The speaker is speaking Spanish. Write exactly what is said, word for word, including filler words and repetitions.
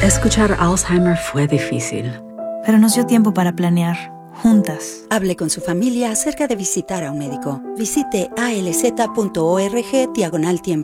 Escuchar Alzheimer fue difícil. Pero nos dio tiempo para planear, juntas. Hable con su familia acerca de visitar a un médico. Visite alz punto org diagonal tiempo.